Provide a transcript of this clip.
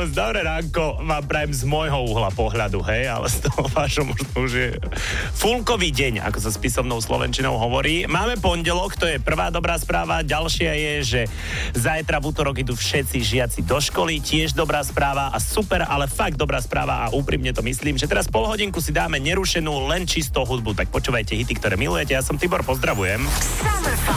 Dobré ránko vám prajem z môjho uhla pohľadu, hej, ale z toho vášho možno už je fulkový deň, ako sa s písomnou slovenčinou hovorí. Máme pondelok, to je prvá dobrá správa, ďalšia je, že zajtra v útorok idú všetci žiaci do školy, tiež dobrá správa a super, ale fakt dobrá správa a úprimne to myslím, že teraz pol hodinku si dáme nerušenú len čistú hudbu, tak počúvajte hity, ktoré milujete. Ja som Tibor, pozdravujem.